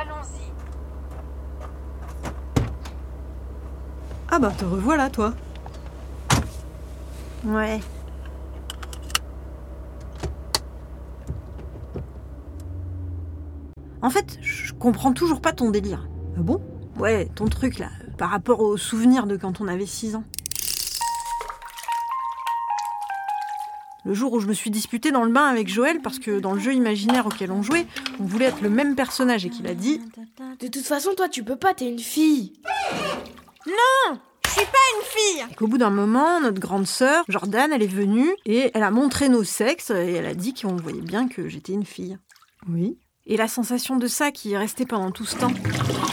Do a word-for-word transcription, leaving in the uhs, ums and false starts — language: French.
allons-y. Ah bah, te revoilà, toi. Ouais. En fait, je comprends toujours pas ton délire. Ah bon ? Ouais, ton truc là, par rapport aux souvenirs de quand on avait six ans. Le jour où je me suis disputée dans le bain avec Joël parce que dans le jeu imaginaire auquel on jouait, on voulait être le même personnage et qu'il a dit « De toute façon, toi, tu peux pas, t'es une fille. » Non, je suis pas une fille. Et qu'au bout d'un moment, notre grande sœur, Jordan, elle est venue et elle a montré nos sexes et elle a dit qu'on voyait bien que j'étais une fille. Oui. Et la sensation de ça qui est restée pendant tout ce temps.